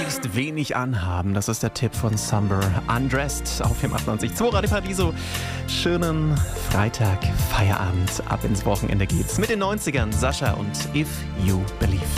Möglichst wenig anhaben, das ist der Tipp von Summer. Undressed auf dem 98.2 Radio Paradiso. Schönen Freitag, Feierabend, ab ins Wochenende geht's. Mit den 90ern, Sascha und If You Believe.